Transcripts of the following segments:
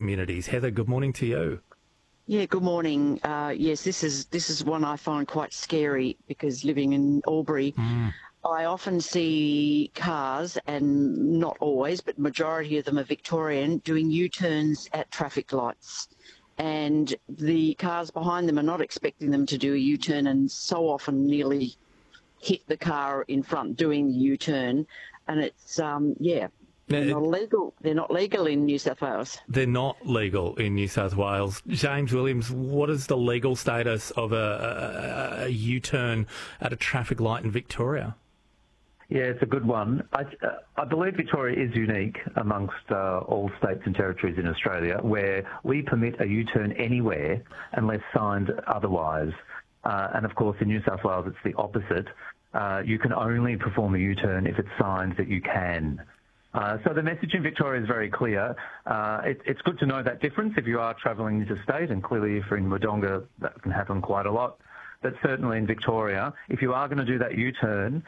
communities. Heather, good morning to you. Yeah, good morning. Yes, this is one I find quite scary because living in Albury, I often see cars, and not always, but majority of them are Victorian, doing U-turns at traffic lights. And the cars behind them are not expecting them to do a U-turn, and so often nearly hit the car in front doing the U-turn. And it's, they're not legal. They're not legal in New South Wales. They're not legal in New South Wales. James Williams, what is the legal status of a U-turn at a traffic light in Victoria? Yeah, it's a good one. I believe Victoria is unique amongst all states and territories in Australia, where we permit a U-turn anywhere unless signed otherwise. And of course, in New South Wales, it's the opposite. You can only perform a U-turn if it's signed that you can. So the message in Victoria is very clear. It's good to know that difference if you are travelling interstate, and clearly if you're in Wodonga, that can happen quite a lot. But certainly in Victoria, if you are going to do that U-turn,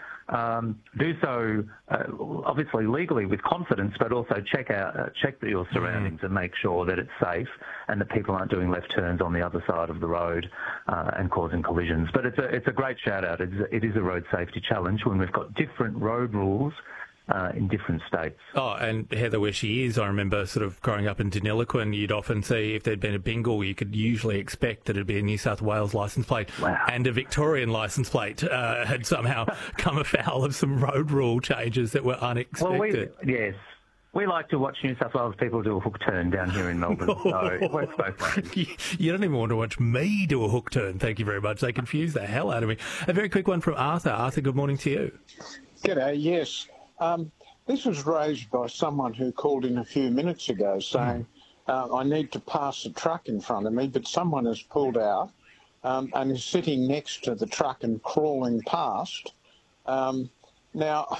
do so obviously legally with confidence, but also check your surroundings and make sure that it's safe and that people aren't doing left turns on the other side of the road and causing collisions. But it's a great shout out. It is a road safety challenge when we've got different road rules in different states. Oh, and Heather, where she is, I remember sort of growing up in Deniliquin, you'd often see if there'd been a bingle, you could usually expect that it'd be a New South Wales licence plate. Wow. And a Victorian licence plate had somehow come afoul of some road rule changes that were unexpected. Yes. We like to watch New South Wales people do a hook turn down here in Melbourne, so it works both ways. You don't even want to watch me do a hook turn, thank you very much. They confuse the hell out of me. A very quick one from Arthur. Arthur, good morning to you. G'day, yes. This was raised by someone who called in a few minutes ago saying, I need to pass a truck in front of me, but someone has pulled out and is sitting next to the truck and crawling past. Now,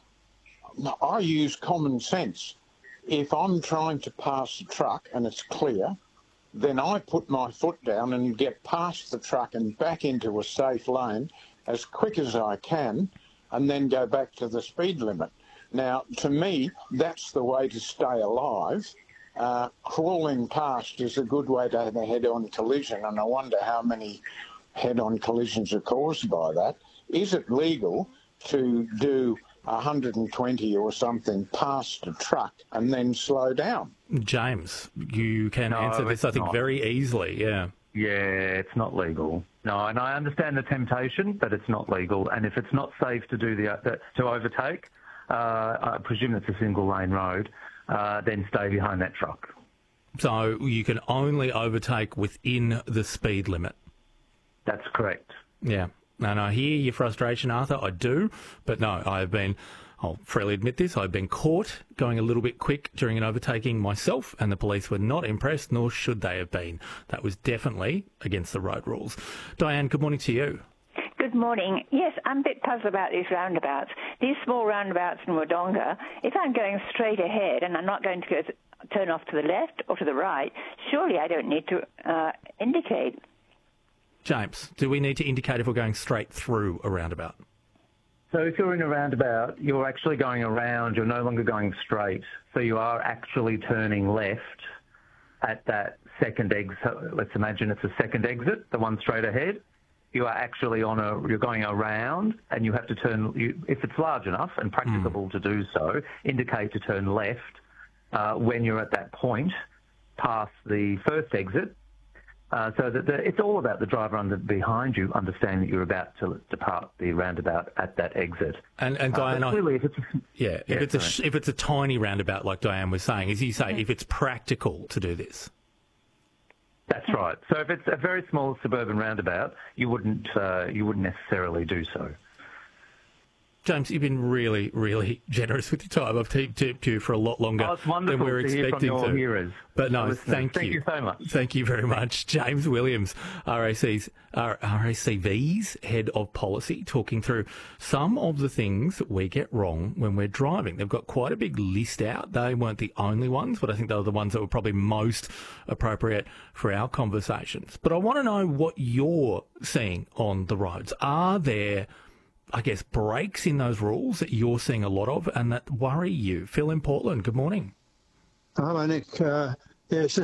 I use common sense. If I'm trying to pass the truck and it's clear, then I put my foot down and get past the truck and back into a safe lane as quick as I can, and then go back to the speed limit. Now, to me, that's the way to stay alive. Crawling past is a good way to have a head-on collision, and I wonder how many head-on collisions are caused by that. Is it legal to do 120 or something past a truck and then slow down? James, you can answer this, I think, very easily, yeah. Yeah, it's not legal. No, and I understand the temptation, but it's not legal. And if it's not safe to do to overtake, I presume it's a single lane road, then stay behind that truck. So you can only overtake within the speed limit? That's correct. Yeah. And I hear your frustration, Arthur. I do. But no, I'll freely admit this, I've been caught going a little bit quick during an overtaking myself, and the police were not impressed, nor should they have been. That was definitely against the road rules. Diane, good morning to you. Good morning. Yes, I'm a bit puzzled about these roundabouts. These small roundabouts in Wodonga, if I'm going straight ahead and I'm not going to turn off to the left or to the right, surely I don't need to indicate. James, do we need to indicate if we're going straight through a roundabout? So if you're in a roundabout, you're actually going around, you're no longer going straight. So you are actually turning left at that second exit. Let's imagine it's a second exit, the one straight ahead. You are actually you're going around, and you have to turn, if it's large enough and practicable to do so, indicate to turn left when you're at that point past the first exit. So that it's all about the driver behind you understanding that you're about to depart the roundabout at that exit. And Diane, clearly, if it's a tiny roundabout like Diane was saying, as you say, if it's practical to do this. That's right. So if it's a very small suburban roundabout, you wouldn't necessarily do so. James, you've been really, really generous with your time. I've tipped you for a lot longer than we're expecting to. Hearers. But no, thank you. Thank you so much. Thank you very much. James Williams, RACV's head of policy, talking through some of the things that we get wrong when we're driving. They've got quite a big list out. They weren't the only ones, but I think they were the ones that were probably most appropriate for our conversations. But I want to know what you're seeing on the roads. Are there, I guess, breaks in those rules that you're seeing a lot of and that worry you? Phil in Portland, good morning. Hello, Nick. Yes,